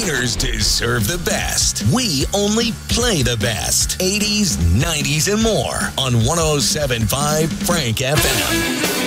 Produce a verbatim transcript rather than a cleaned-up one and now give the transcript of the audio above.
winners deserve the best. We only play the best. eighties, nineties, and more on one oh seven point five Frank F M.